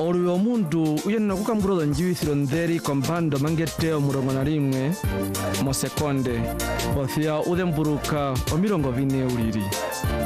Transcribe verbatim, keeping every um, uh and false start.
Oruyo mundu uyenna kukamburoza njiwisiro nderi kwa mpando mangete omurongo na rimwe mo sekonde. Othia udemburuka omirongo vine uliri.